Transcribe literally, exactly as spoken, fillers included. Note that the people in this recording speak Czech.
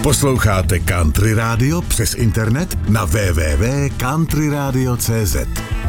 Posloucháte Country Radio přes internet na w w w tečka country radio tečka c z.